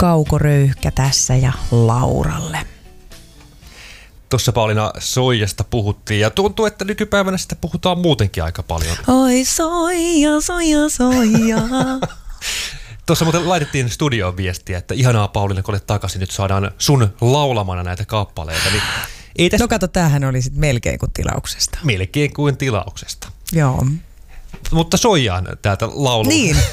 Kaukoröyhkä tässä ja Lauralle. Tuossa Pauliina soijasta puhuttiin ja tuntuu, että nykypäivänä sitä puhutaan muutenkin aika paljon. Oi soija, soija, soija. Tuossa muuten laitettiin studioon viestiä, että ihanaa Pauliina, kun olet takaisin, nyt saadaan sun laulamana näitä kappaleita. Niin ei tästä... No kato, tämähän oli sitten melkein kuin tilauksesta. Melkein kuin tilauksesta. Joo. Mutta soijaan täältä laulu.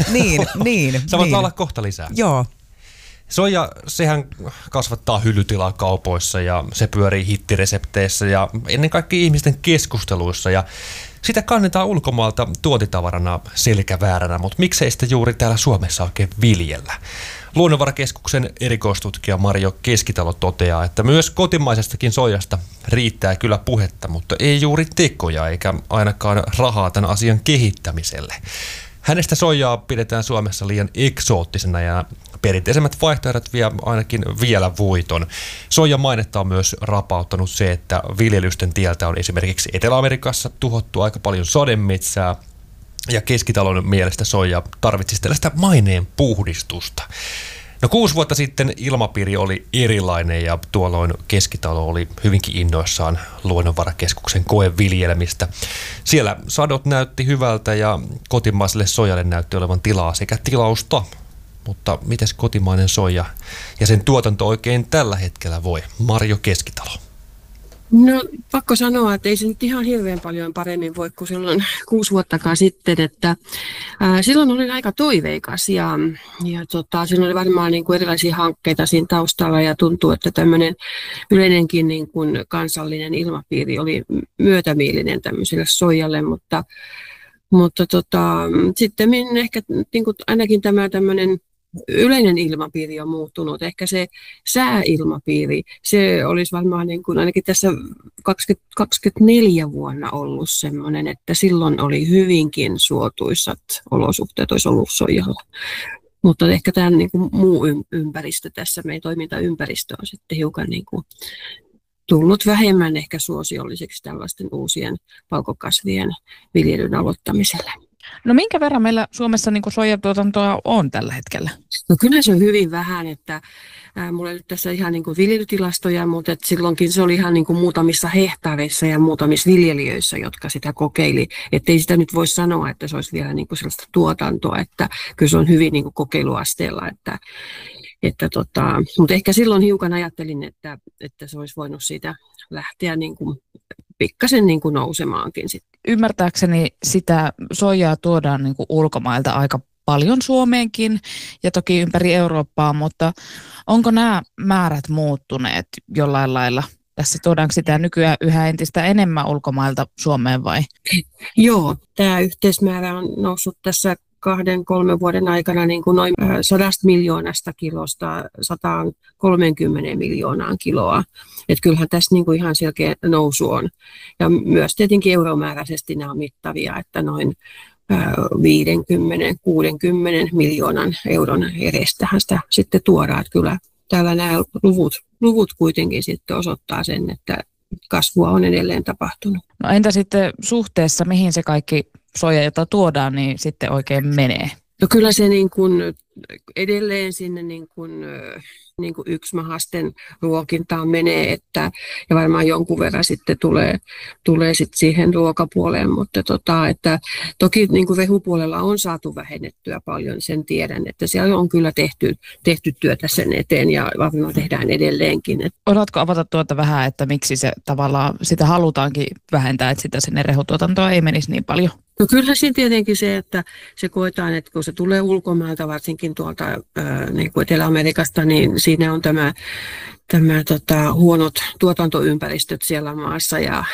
Niin. Sä voit laulaa kohta lisää. Joo. Soija, sehän kasvattaa hyllytilaa kaupoissa ja se pyörii hittiresepteissä ja ennen kaikkea ihmisten keskusteluissa ja sitä kannetaan ulkomaalta tuotitavarana selkävääränä, mutta miksei sitä juuri täällä Suomessa oikein viljellä? Luonnonvarakeskuksen erikoistutkija Marjo Keskitalo toteaa, että myös kotimaisestakin soijasta riittää kyllä puhetta, mutta ei juuri tekoja eikä ainakaan rahaa tämän asian kehittämiselle. Hänestä soijaa pidetään Suomessa liian eksoottisena ja perinteisemmät vaihtoehdot vie ainakin vielä voiton. Soijan mainetta on myös rapauttanut se, että viljelysten tieltä on esimerkiksi Etelä-Amerikassa tuhottu aika paljon sademetsää ja Keskitalon mielestä soija tarvitsisi tällaista maineen puhdistusta. No 6 vuotta sitten ilmapiiri oli erilainen ja tuolloin Keskitalo oli hyvinkin innoissaan Luonnonvarakeskuksen koeviljelmistä. Siellä sadot näytti hyvältä ja kotimaiselle sojalle näytti olevan tilaa sekä tilausta. Mutta mites kotimainen soija ja sen tuotanto oikein tällä hetkellä voi? Marjo Keskitalo. No pakko sanoa, että ei se nyt ihan hirveän paljon paremmin voi kuin silloin 6 vuottakaan sitten, että silloin olin aika toiveikas ja silloin oli varmaan niin kuin erilaisia hankkeita siinä taustalla ja tuntuu, että tämmöinen yleinenkin niin kuin kansallinen ilmapiiri oli myötämielinen tämmöiselle soijalle, mutta sitten ehkä niin kuin ainakin tämä tämmöinen yleinen ilmapiiri on muuttunut. Ehkä se sääilmapiiri, se olisi varmaan niin kuin ainakin tässä 2024 vuonna ollut semmoinen, että silloin oli hyvinkin suotuisat olosuhteet, olisi ollut soijalla. Mutta ehkä tämä niin kuin muu ympäristö tässä, meidän toimintaympäristö on sitten hiukan niin kuin tullut vähemmän ehkä suosiolliseksi tällaisten uusien valkokasvien viljelyn aloittamiselle. No minkä verran meillä Suomessa niin kuin soijatuotantoa on tällä hetkellä? No kyllä se on hyvin vähän, että mulla ei nyt tässä ihan niin kuin viljelytilastoja, mutta silloinkin se oli ihan niin kuin muutamissa hehtaareissa ja muutamissa viljelijöissä, jotka sitä kokeili. Että ei sitä nyt voi sanoa, että se olisi vielä niin kuin sellaista tuotantoa, että kyllä se on hyvin niin kuin kokeiluasteella, mutta ehkä silloin hiukan ajattelin, että se olisi voinut siitä lähteä niin kuin pikkasen niin kuin nousemaankin sitten. Ymmärtääkseni sitä soijaa tuodaan niin kuin ulkomailta aika paljon Suomeenkin ja toki ympäri Eurooppaa, mutta onko nämä määrät muuttuneet jollain lailla? Tässä tuodaanko sitä nykyään yhä entistä enemmän ulkomailta Suomeen vai? Joo, tämä yhteismäärä on noussut tässä 2-3 vuoden aikana niin kuin noin 100 miljoonasta kilosta 130 miljoonaan kiloa. Että kyllähän tässä niin kuin ihan selkeä nousu on. Ja myös tietenkin euromääräisesti nämä on mittavia, että noin 50-60 miljoonan euron edestähän sitä sitten tuodaan. Että kyllä täällä nämä luvut kuitenkin sitten osoittaa sen, että kasvua on edelleen tapahtunut. No entä sitten suhteessa, mihin se kaikki soija, jota tuodaan, niin sitten oikein menee? No kyllä se niin kuin edelleen sinne niin kuin yksimahasten ruokintaan menee, ja varmaan jonkun verran sitten tulee sitten siihen ruokapuoleen, mutta että toki niin kuin rehupuolella on saatu vähennettyä paljon, sen tiedän, että siellä on kyllä tehty työtä sen eteen ja varmaan tehdään edelleenkin. Osaatko avata tuota vähän, että miksi se tavallaan sitä halutaankin vähentää, että sitä sinne rehutuotantoa ei menisi niin paljon? No kyllä siinä tietenkin se, että se koetaan, että kun se tulee ulkomailta, varsinkin tuolta niin kuin Etelä-Amerikasta, niin siinä on tämä huonot tuotantoympäristöt siellä maassa ja